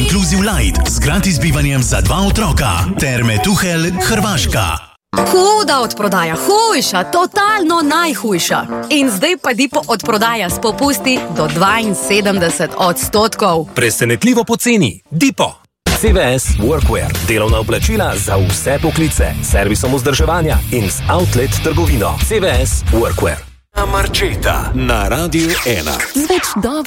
Inclusive Light z gratis bivanjem za 2 otroka. Terme Tuhelj, Hrvaška. Huda odprodaja, hujša, totalno najhujša. In zdaj pa Dipo odprodaja s popusti do 72%. Presenetljivo poceni. Dipo. CVS Workwear. Delovna oblačila za vse poklice. Servisom vzdrževanja in z outlet trgovino. CVS Workwear. Marčeta na Radiu 1. Zveč dobro.